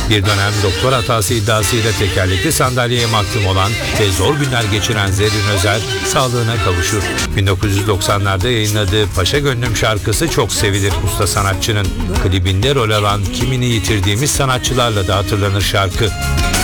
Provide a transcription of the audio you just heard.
Bir dönem doktor hatası iddiasıyla tekerlekli sandalyeye mahkum olan ve zor günler geçiren Zerrin Özer sağlığına kavuşur. 1990'larda yayınladığı Paşa Gönlüm şarkısı çok sevilir usta sanatçının. Klibinde rol alan Kimini Yitirdiğimiz sanatçılarla da hatırlanır şarkı.